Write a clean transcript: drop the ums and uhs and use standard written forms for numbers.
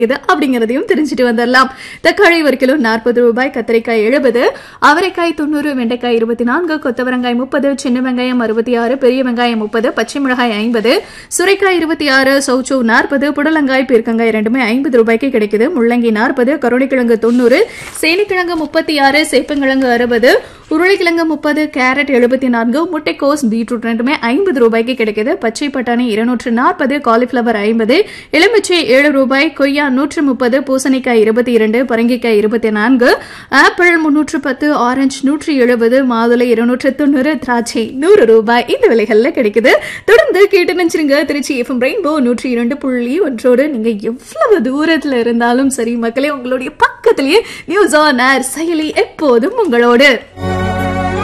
இது அப்படிங்கறதையும் தெரிஞ்சுட்டு வந்துடலாம். தக்காளி 1 கிலோ 40 ரூபாய், கத்திரிக்காய் 70, அவரைக்காய் 90, வெண்டைக்காய் 24, கொத்தவரங்காய் 30, சின்ன வெங்காயம் 66, பெரிய வெங்காயம் 30, பச்சை மிளகாய் 50, சுரைக்காய் 26, சௌச்சோ 40, புடலங்காய் பீர்க்கங்காய் ரெண்டுமே 50 ரூபாய்க்கு கிடைக்குது. முள்ளங்கி 40, கருணைக்கிழங்கு 90, சேனிக்கிழங்கு 36, சேப்பங்கிழங்கு 60, உருளைக்கிழங்கு 30, கேரட் 74, முட்டைக்கோஸ் பீட்ரூட் ரெண்டுமே 50 ரூபாய்க்கு கிடைக்குது. பச்சை பட்டாணி 240, காலிஃபிளவர் 50, எலுமிச்சை 7 ரூபாய், கொய்யா 130, பூசணிக்காய் 22, பரங்கிக்காய் 24, ஆப்பிள் 310, ஆரஞ்சு 170, மாதுளை 290, திராட்சை 100 ரூபாய் இந்த விலைகள்ல கிடைக்குது. தொடர்ந்து கேட்டு நினைச்சிருங்க திருச்சி எஃப்எம் ரெயின்போ 102.1. நீங்க எவ்வளவு தூரத்துல இருந்தாலும் சரி மக்களே, உங்களுடைய பக்கத்திலேயே நியூஸ் ஆன் ஏர் செயலி எப்போதும் உங்களோடு.